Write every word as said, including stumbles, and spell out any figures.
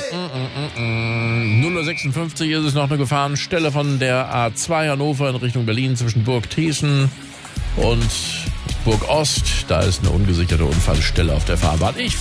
null Uhr sechsundfünfzig ist es noch eine Gefahrenstelle von der A zwei Hannover in Richtung Berlin zwischen Burg Thiessen und Burg Ost. Da ist eine ungesicherte Unfallstelle auf der Fahrbahn. Ich